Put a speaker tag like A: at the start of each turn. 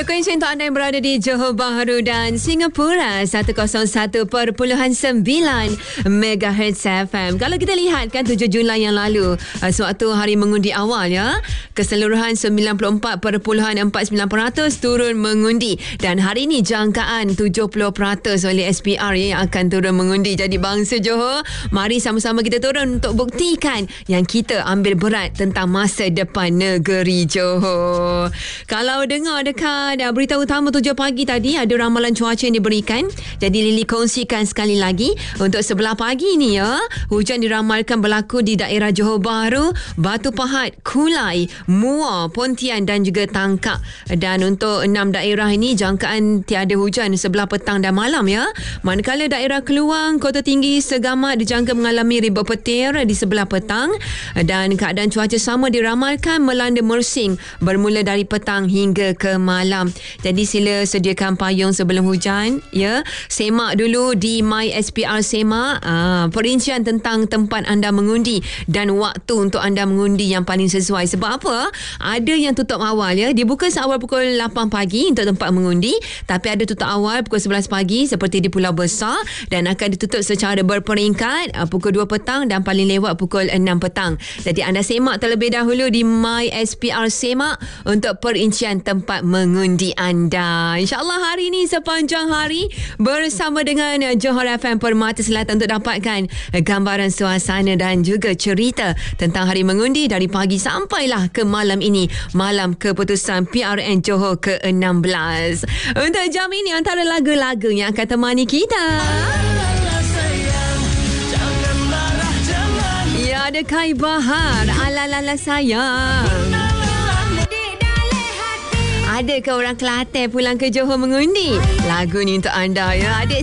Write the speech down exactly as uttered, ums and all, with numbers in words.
A: Frekuensi untuk anda yang berada di Johor Bahru dan Singapura seratus satu perpuluhan sembilan megahertz F M. Kalau kita lihat kan tujuh Julai yang lalu, sewaktu hari mengundi awal ya, keseluruhan sembilan puluh empat perpuluhan empat sembilan peratus turun mengundi, dan hari ini jangkaan tujuh puluh peratus oleh S P R yang akan turun mengundi. Jadi bangsa Johor, mari sama-sama kita turun untuk buktikan yang kita ambil berat tentang masa depan negeri Johor. Kalau dengar dekat berita utama tujuh pagi tadi, ada ramalan cuaca yang diberikan. Jadi Lily kongsikan sekali lagi untuk sebelah pagi ni ya. Hujan diramalkan berlaku di daerah Johor Bahru, Batu Pahat, Kulai, Muar, Pontian dan juga Tangkak. Dan untuk enam daerah ini jangkaan tiada hujan sebelah petang dan malam ya. Manakala daerah Keluang, Kota Tinggi, Segamat dijangka mengalami ribut petir di sebelah petang, dan keadaan cuaca sama diramalkan melanda Mersing bermula dari petang hingga ke malam. Jadi sila sediakan payung sebelum hujan ya. Semak dulu di My S P R Semak aa, perincian tentang tempat anda mengundi dan waktu untuk anda mengundi yang paling sesuai. Sebab apa? Ada yang tutup awal ya. Dibuka seawal pukul lapan pagi untuk tempat mengundi, tapi ada tutup awal pukul sebelas pagi seperti di Pulau Besar, dan akan ditutup secara berperingkat aa, pukul dua petang dan paling lewat pukul enam petang. Jadi anda semak terlebih dahulu di My S P R Semak untuk perincian tempat mengundi anda. InsyaAllah hari ini sepanjang hari bersama dengan Johor F M Permata Selatan untuk dapatkan gambaran suasana dan juga cerita tentang hari mengundi dari pagi sampailah ke malam ini, malam keputusan P R N Johor ke enam belas. Untuk jam ini antara lagu-lagu yang akan temani kita. Ya, ada Kai Bahar, Alalala Sayang. Ada ke orang Kelantan pulang ke Johor mengundi? Lagu ni untuk anda ya. Adik